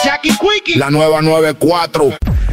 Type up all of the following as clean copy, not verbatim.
Jackie Quickie. La nueva 94.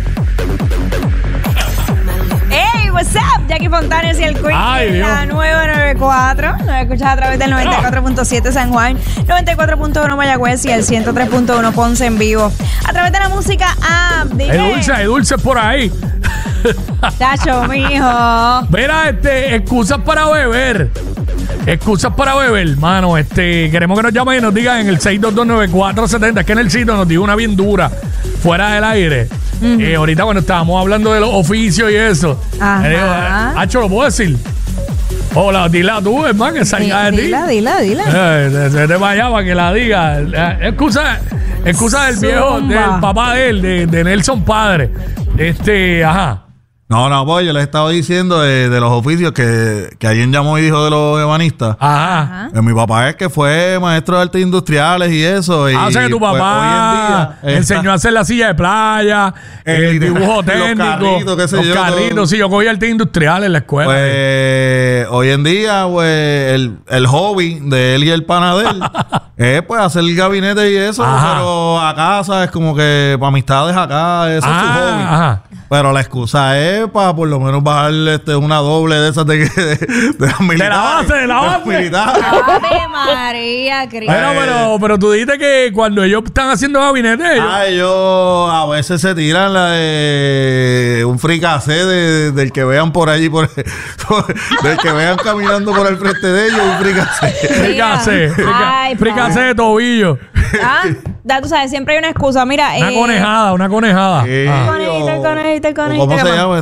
Hey, what's up? Jackie Fontanes y el Quickie. La nueva 94. Nos escuchas a través del 94.7 San Juan, 94.1 Mayagüez y el 103.1 Ponce en vivo. A través de la música app. Hay dulces por ahí. Tacho, mijo. Mira, excusas para beber. Excusas para beber, mano. Queremos que nos llamen y nos digan en el 6229470. Es que en el sitio nos dijo una bien dura fuera del aire. Ahorita cuando estábamos hablando de los oficios y eso. Hacho, ¿lo puedo decir? Hola, dila tú, hermano, que salga de ti. Dila. Te vaya para que la diga. Excusa del viejo, del papá de él, de Nelson padre. Ajá. No, pues yo les estaba diciendo de los oficios que alguien llamó y dijo de los ebanistas. Ajá. Mi papá es que fue maestro de artes industriales y eso. O sea que tu papá hoy en día enseñó a hacer la silla de playa, el dibujo técnico, los carritos. Sí, yo cogí artes industriales en la escuela. Pues hoy en día, pues el hobby de él y el panadero es pues hacer el gabinete y eso. Ajá. Pero acá, ¿sabes? Como que para amistades acá, eso es su hobby. Ajá. Pero la excusa es para por lo menos bajar una doble de esas de las militares. De la base. ¡Ave María, Cristo! Pero tú dijiste que cuando ellos están haciendo gabinete, ellos a veces se tiran la de un fricacé del que vean por allí, del que vean caminando por el frente de ellos, un fricacé. Fricacé de tobillo. Tú sabes, siempre hay una excusa. Mira, una conejada. El conejito. ¿Cómo se llama?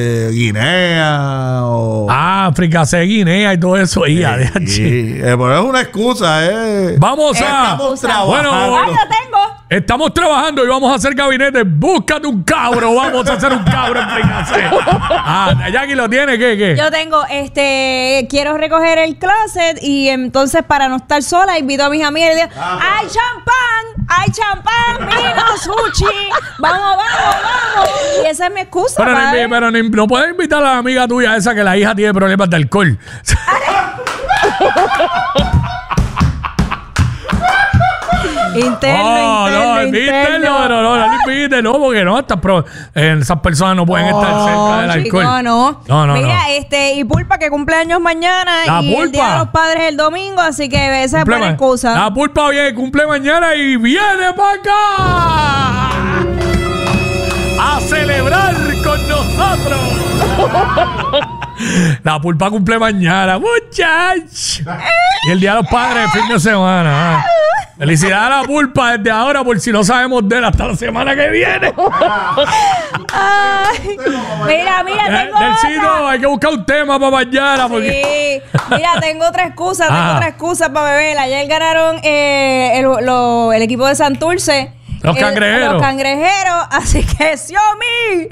Guinea o... fricacé de guinea y todo eso. Pero es una excusa, Estamos trabajando. Estamos trabajando y vamos a hacer gabinete. Búscate un cabro. Vamos a hacer un cabro en fricacé. Jackie, ¿lo tiene? ¿Qué? Yo tengo, quiero recoger el closet y entonces para no estar sola invito a mis amigas y digo, ¡hay champán! ¡Vino, sushi! ¡Vamos! Y esa es mi excusa, pero no puedes invitar a la amiga tuya esa que la hija tiene problemas de alcohol. Interno. No, no, porque no, esas personas no pueden estar cerca del alcohol. No. Mira, y Pulpa que cumple años mañana el Día de los Padres el domingo, así que esa es buena excusa. La Pulpa cumple mañana y viene para acá a celebrar con nosotros. La Pulpa cumple mañana, muchachos. Y el Día de los Padres, el fin de semana. Felicidades a la Pulpa desde ahora, por si no sabemos de él hasta la semana que viene. Mira, tengo Delcito, hay que buscar un tema para mañana. Sí, mira, tengo otra excusa para beber. Ayer ganaron el equipo de Santurce. Los cangrejeros, así que Xiaomi.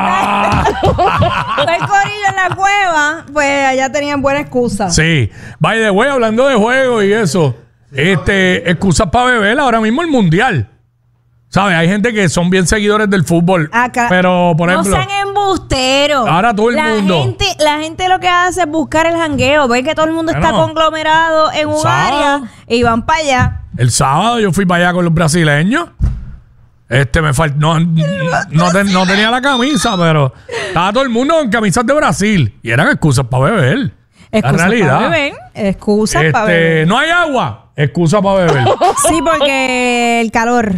Todo el corillo en la cueva, pues allá tenían buena excusa. Sí. By the way, hablando de juegos y eso, excusas para beber ahora mismo el mundial. ¿Sabes? Hay gente que son bien seguidores del fútbol. Pero, por ejemplo, no sean embusteros. Ahora todo el mundo. La gente lo que hace es buscar el jangueo. Ve que todo el mundo está conglomerado en un área y van para allá. El sábado yo fui para allá con los brasileños. Me faltó. No tenía la camisa, pero estaba todo el mundo en camisas de Brasil. Y eran excusas para beber. Excusas para beber. Excusas para beber. No hay agua. Excusa para beber. Sí, porque el calor.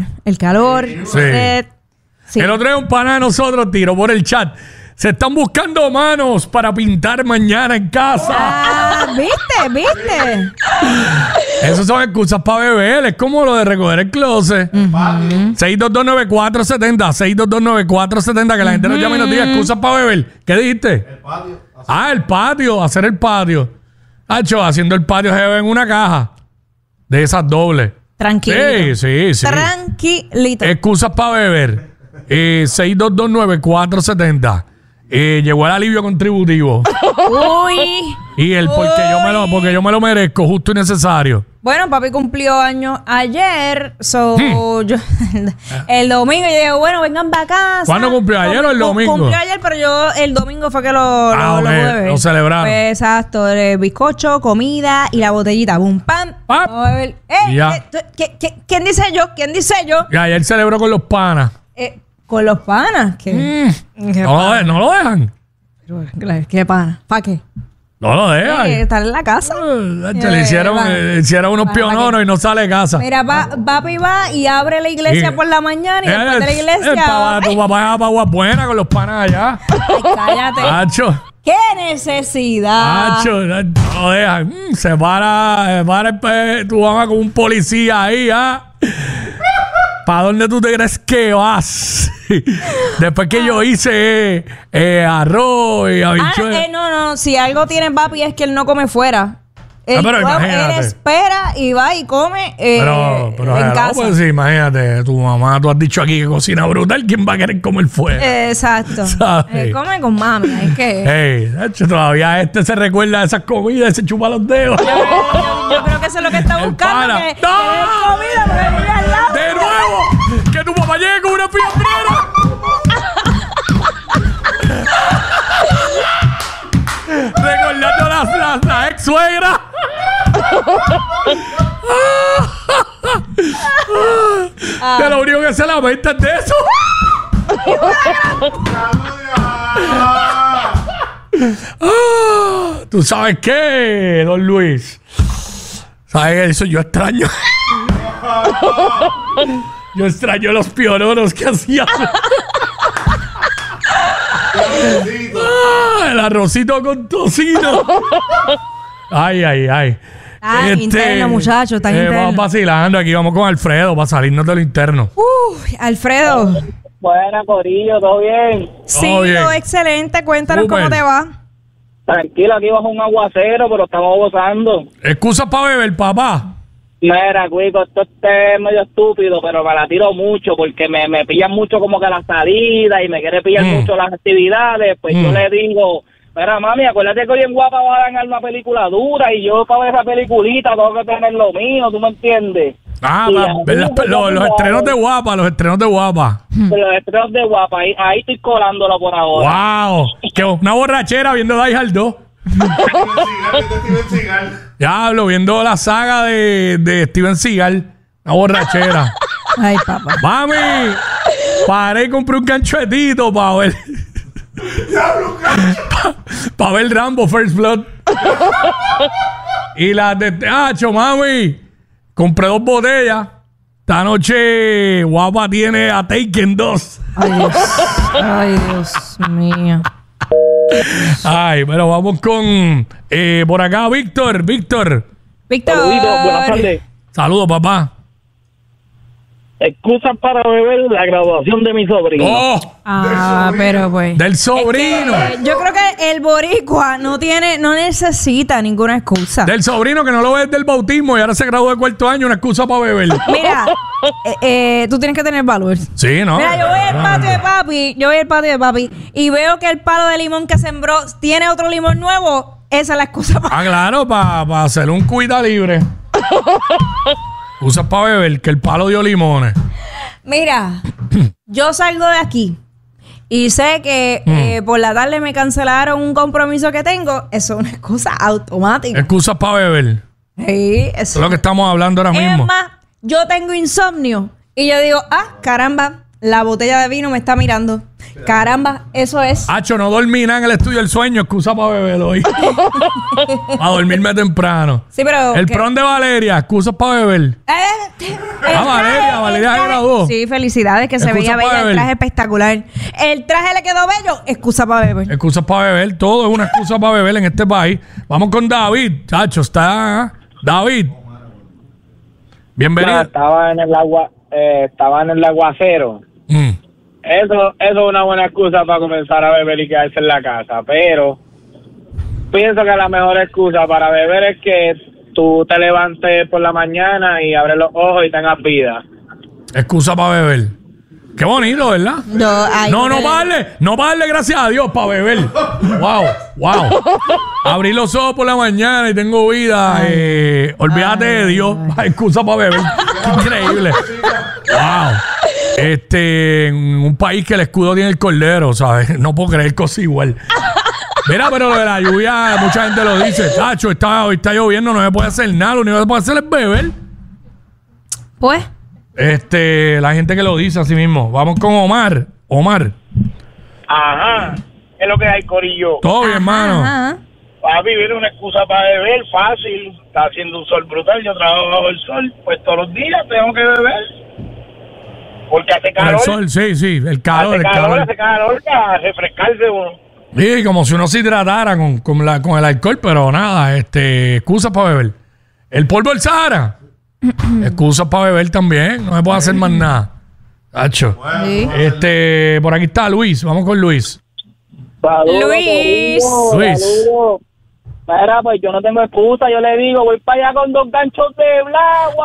Sí. El otro día un pana de nosotros tiró por el chat. Se están buscando manos para pintar mañana en casa. ¿Viste? Esas son excusas para beber. Es como lo de recoger el closet. 6229470. 6229470. Que la gente nos llame y nos diga excusas para beber. ¿Qué dijiste? El patio. El patio. Hacer el patio. Haciendo el patio se ve en una caja. De esas dobles. Tranquilo. Sí. Tranquilito. Excusas para beber. 6229470. Llegó el alivio contributivo. Uy. Y porque yo me lo merezco, justo y necesario. Bueno, papi cumplió años ayer, yo el domingo yo digo, bueno, vengan para casa. ¿Cuándo cumplió? ¿Ayer o el domingo? Cumplió ayer, pero yo el domingo fue que lo pude ver. Lo celebraron. Pues, exacto, el bizcocho, comida y la botellita, boom, pam. Vamos a beber. ¿Quién dice yo? ¿Quién dice yo? Y ayer celebró con los panas. ¿Con los panas? ¿Qué? No lo dejan. ¿Qué pana? ¿Para qué? No lo dejan. Estar en la casa. Le hicieron unos piononos y no sale de casa. Mira, papi va y abre la iglesia por la mañana y después de la iglesia... Tu papá es para Agua Buena con los panas allá. Ay, cállate. Hacho. ¡Qué necesidad! Hacho, no lo dejan. Se para tu mamá con un policía ahí, ¿Para dónde tú te crees que vas? Después que yo hice arroz y habichuelas. No. Si algo tiene papi es que él no come fuera. Él espera y va y come pero en casa. Pues sí, imagínate, tu mamá, tú has dicho aquí que cocina brutal. ¿Quién va a querer comer fuera? Exacto. ¿Sabes? Come con mami. Es que... todavía se recuerda de esas comidas y se chupa los dedos. Yo creo que eso es lo que está buscando. Que comida porque vive al lado. ¡De nuevo! ¡Que tu papá llegue con una fiambrera! Recordando la ex suegra. De lo único que se lamenta es de eso. ¿Tú sabes qué, don Luis? ¿Sabes eso? Yo extraño. Yo extraño los piononos que hacían. El arrocito con tocino. Ay. Interno, muchachos, está interno. Vamos vacilando aquí, vamos con Alfredo para salirnos de lo interno. Alfredo. Buena, corillo, ¿todo bien? Sí, todo excelente. Cuéntanos cómo te va. Tranquilo, aquí bajo un aguacero, pero estamos gozando. ¿Excusas para beber, papá? Mira, Cuico, esto es medio estúpido, pero me la tiro mucho porque me pillan mucho como que la salida y me quiere pillar mucho las actividades. Pues yo le digo, mira, mami, acuérdate que hoy en Guapa va a ganar una película dura y yo para ver esa peliculita tengo que tener lo mío, ¿tú me entiendes? Los estrenos de Guapa, Los estrenos de Guapa, ahí estoy colándolo por ahora. ¡Wow! Que una borrachera viendo Die Hard 2. Diablo, viendo la saga de Steven Seagal. Una borrachera. Ay, papá. Mami, paré y compré un ganchuetito para ver. Para ver Rambo First Blood. Y las de teatro, mami. Compré 2 botellas. Esta noche Guapa tiene a Taken 2. Ay, Dios mío. Ay, pero vamos con por acá, Víctor. Saluditos, buenas tardes. Saludos, papá. Excusas para beber la graduación de mi sobrino. Pero pues. Del sobrino. Yo creo que el boricua no necesita ninguna excusa. Del sobrino que no lo ves del bautismo y ahora se graduó de 4º año, una excusa para beber. Mira, tú tienes que tener valor. Sí, ¿no? Mira, yo voy al patio de papi y veo que el palo de limón que sembró tiene otro limón nuevo. Esa es la excusa para... claro, para hacer un cuida libre. Usas para beber, que el palo dio limones. Mira, yo salgo de aquí y sé que por la tarde me cancelaron un compromiso que tengo. Eso es una excusa automática. Excusas para beber. Sí, eso es lo que estamos hablando ahora mismo. Es más, yo tengo insomnio y yo digo, caramba, la botella de vino me está mirando. Caramba, eso es. Hacho, no dormí nada en el estudio del sueño. Excusa para beber hoy. Para dormirme temprano. Sí, pero... El prom de Valeria. Excusas para beber. Valeria se graduó. Sí, felicidades, que se veía bella. El traje espectacular. El traje le quedó bello. Excusa para beber. Excusas para beber. Todo es una excusa para beber en este país. Vamos con David. Chacho, está... David. Bienvenido. Estaba en el aguacero. Eso es una buena excusa para comenzar a beber y quedarse en la casa, pero pienso que la mejor excusa para beber es que tú te levantes por la mañana y abres los ojos y tengas vida. Excusa para beber. Qué bonito, ¿verdad? No vale, gracias a Dios, para beber. Wow. Abrí los ojos por la mañana y tengo vida. Olvídate de Dios. Hay excusa para beber. Increíble. Wow. En un país que el escudo tiene el cordero, ¿sabes? No puedo creer cosas igual. Mira, pero lo de la lluvia, mucha gente lo dice. Tacho, hoy está lloviendo, no se puede hacer nada. Lo único que se puede hacer es beber. Pues. La gente que lo dice así mismo. Vamos con Omar. Ajá. ¿Qué es lo que hay, corillo? Todo bien, hermano. Ajá. Para vivir una excusa para beber, fácil. Está haciendo un sol brutal, yo trabajo bajo el sol. Pues todos los días tengo que beber. Porque hace calor. El sol, sí, el calor. Hace calor para refrescarse uno. Sí, como si uno se hidratara con el alcohol, pero nada, excusas para beber. El polvo del Sahara, excusas para beber también, no se puede hacer más nada. Tacho. Sí. Por aquí está Luis, vamos con Luis. Saludos, Luis. saludos. Mira, pues yo no tengo excusa, yo le digo, voy para allá con 2 ganchos de blagua.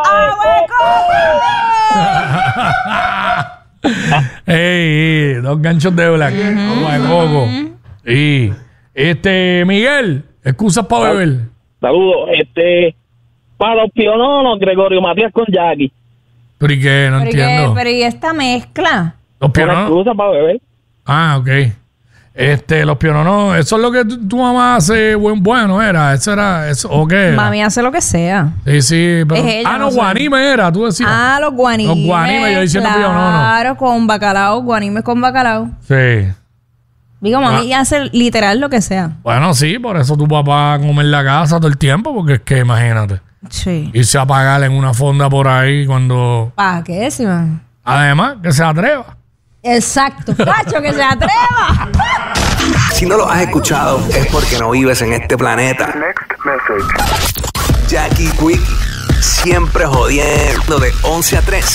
Ey, 2 ganchos de black. Agua de coco. Y Miguel, excusas para beber. Saludos, para los piononos, Gregorio Matías con Jackie. ¿Pero y qué? No entiendo. Pero ¿y esta mezcla? Los Una piononos. excusa para beber. Ah, ok. Los piononos, eso es lo que tu mamá hace bueno, ¿era? ¿Eso era? ¿Eso o qué era? Mami hace lo que sea. Sí, pero... Es ella, no sé. guanime era, tú decías. Los guanimes. Los guanimes, yo diciendo pionono. Claro, con bacalao, guanimes con bacalao. Sí. Digo, mami hace literal lo que sea. Bueno, sí, por eso tu papá come en la casa todo el tiempo, porque es que imagínate. Sí. Irse a pagar en una fonda por ahí cuando... ¿Para qué, sí, man? Además, que se atreva. Exacto. Cacho, que se atreva. Si no lo has escuchado, es porque no vives en este planeta. Jackie Quickie, siempre jodiendo de 11 a 3.